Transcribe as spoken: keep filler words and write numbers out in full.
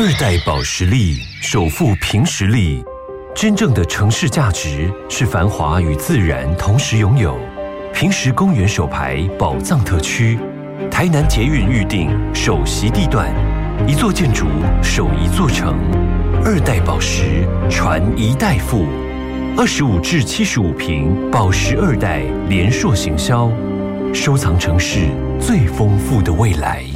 二代宝实力首富凭实力，真正的城市价值是繁华与自然同时拥有。平实公园首排宝藏特区，台南捷运预定首席地段，一座建筑守一座城。二代宝实传一代富，二十五至七十五坪宝实二代联硕行销，收藏城市最丰富的未来。